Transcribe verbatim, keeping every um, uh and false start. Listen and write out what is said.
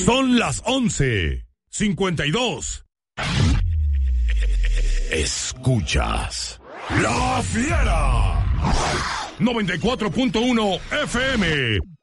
Son las once cincuenta y dos. Escuchas La Fiera noventa y cuatro punto uno F M